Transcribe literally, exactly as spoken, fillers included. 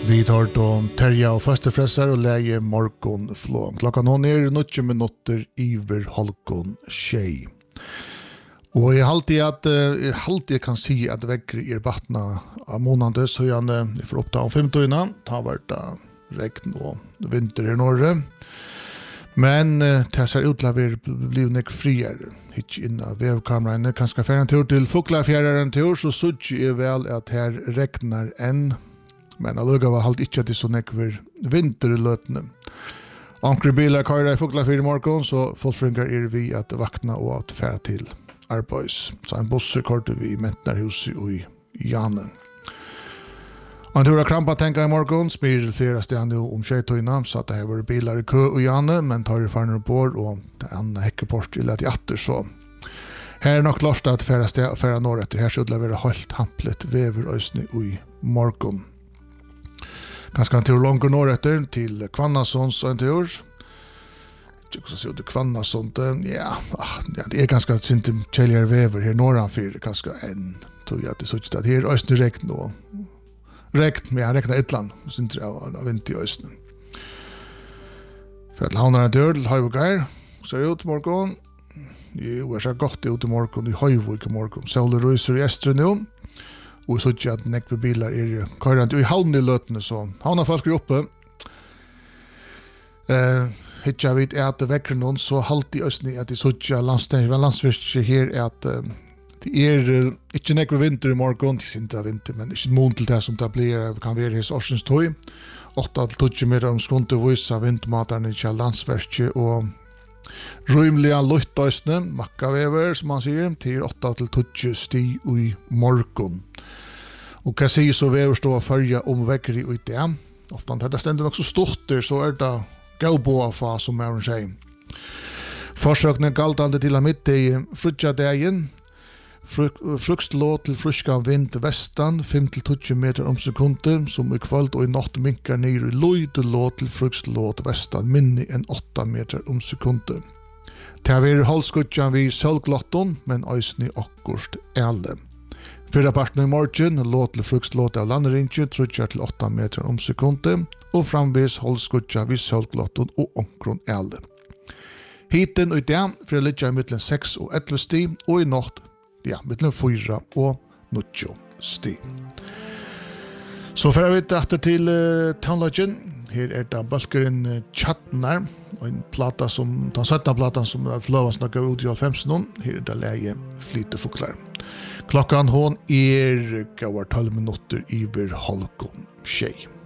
Vi tar då Terja och Fösterfräsar och läge morgon flån. Klockan hon är nitton minuter iver halkon tjej. Och jag alltid att jag alltid kan se att väcker er battna av månader så jag ni får upp om femton innan tar vart regn och vinter i norra. Men det ser ut att vi blir nek friare. Hitt inna vevkameran kanske färra en tur till Fuglafjärden tur så sutt är väl att här regnar en. Men alluga var halt inte att det så nekver vinter i lötene. Ankre bilar køyra i Fuglafjärden i morgon så fullfringar er vi att vakna och att färra till arbeids. Så en busse korte vi i Mentnarhuset och i Janen. Han tror att krampa tänka i morgon spyr flera steg nu om tjejtöjna så att det här var bilar i kö och Janen men tar i farnar på och det andra häckepost i lätt jatter så. Här är nog klart att färra steg färra norr efter. Här skulle det vara helt hamplet väver ösning i morgon. Ganska en tur långt norrötter till Kvannasons och en tur. Jag ska se till Kvannason. Ja, det är ganska inte tjejligare väver här norranfyr. Ganska en tog jag till så att här är östern räkn då. Räkn, men jag räknar ett land. Så inte av vinter i östern. För att havna en tur till Höjvågar. Så är det ut i morgon. Jo, jag ser gott ut i morgon. I Höjvåg i morgon. Solen ryser i Estre nu. Och så att nekve bilar är körande i havn i lötene så havna folk är uppe. Eh, hittar vi att det väcker någon så halt i östning att det så att landstängen landsvirke här är att det är inte nekve vinter i morgon, det är inte vinter men det är mån till det som det blir kan vara hos årsens tog. åtta till tjugo meter om skunde visa vindmataren i landsvirke och rymliga luftøysene, makkavever som man sier, til åtta til tjugo sti i morgon. Og hva sier så vever stå og følge om vekker i det? Ofta når det stender nok så stort der, så er det gauboafa som er en sier. Forsøkene galtande til av midt i frutjadagen. Frukslå til fruska vind vestan, fem til tjugo meter om sekunder, som i kvöld og i natt minkar ned i lojde lå til frukslå til vestan, minni enn åtta meter om sekunder. Det har vært holdskutjan vi sølglotton, men òsni okkurst æle. Fyrra parten i morgen lå til frukslå til landrinje, trutjar til åtta meter om sekunder, og framvis holdskutjan vi sølglotton og onkron æle. Hiten og i dag, for det ligger i mittlen seks og elleve sti, og i natt ja, mittlen fyra og nitton sti. Så får vi etter til uh, Townlodgen. Her er det balkeren uh, Chatnar, og en plata som, den syttende platan som er fløven snakket ut i halvfemsen. Her er det leie Flytefuglar. Klokkan hon er gavar tolv minutter iver halvgån tjej.